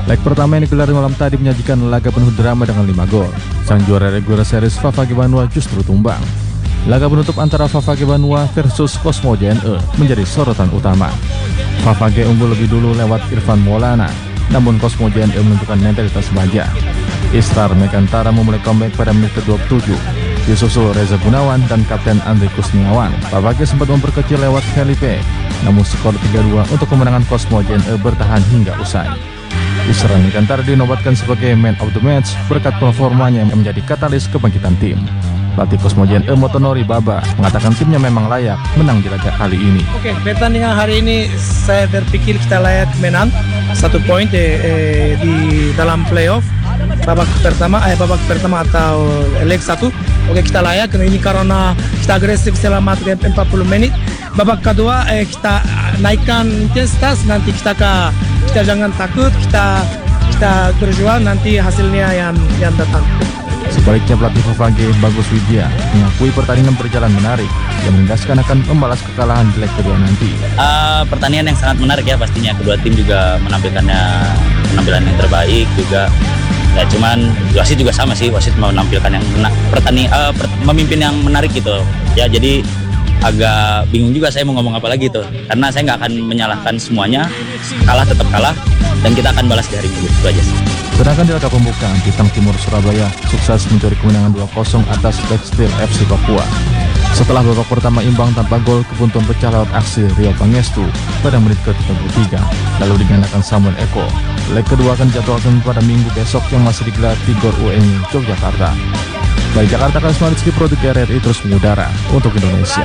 Leg pertama yang digelar malam tadi menyajikan laga penuh drama dengan 5 gol. Sang juara regular series Fafage Banua justru tumbang. Laga penutup antara Fafage Banua versus Cosmo JNE menjadi sorotan utama. Fafage unggul lebih dulu lewat Irfan Maulana, namun Cosmo JNE menunjukkan mentalitas baja. Israr Mekantara memulai comeback pada menit ke-27. Disusul Reza Gunawan dan Kapten Andri Kusniawan. Fafage sempat memperkecil lewat Felipe, namun skor 3-2 untuk kemenangan Cosmo JNE bertahan hingga usai. Israr Mekantara dinobatkan sebagai man of the match berkat performanya yang menjadi katalis kebangkitan tim. Pelatih Cosmo JNE Motonori Baba mengatakan timnya memang layak menang di laga kali ini. Oke, pertandingan hari ini saya berpikir kita layak menang 1 poin di dalam playoff babak pertama atau leg 1. Oke, kita layak ini karena kita agresif selama 40 menit. Babak kedua kita naikkan intensitas, nanti kita jangan takut, kita berjuang, nanti hasilnya yang datang. Sebaliknya pelatih Fafage Bagus Widya mengakui pertandingan berjalan menarik. Dia menegaskan akan membalas kekalahan di leg kedua nanti. Pertandingan yang sangat menarik ya pastinya, kedua tim juga penampilan yang terbaik juga. Ya cuman wasit juga sama sih, wasit menampilkan yang memimpin yang menarik gitu. Ya jadi agak bingung juga saya mau ngomong apa lagi tuh, karena saya nggak akan menyalahkan semuanya. Kalah tetap kalah dan kita akan balas di hari Minggu, itu aja sih. Sedangkan di laga pembukaan, Bintang Timur Surabaya sukses mencuri kemenangan 2-0 atas Backsteel FC Papua. Setelah babak pertama imbang tanpa gol, kebutuhan pecah lewat aksi Rio Pangestu pada menit ke-33, lalu digandakan Samuel Eko. Leg kedua akan dijadwalkan pada Minggu besok yang masih digelar di Gor UNY Yogyakarta. Dari Jakarta, Kasma Rizky, Produk RRI terus mengudara untuk Indonesia.